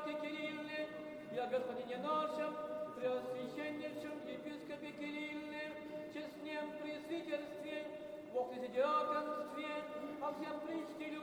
патриархе Кирилле, и о господине нашем, преосвященнейшем епископе Кирилле, честнем пресвитерстве, во христиаконстве, о всем причте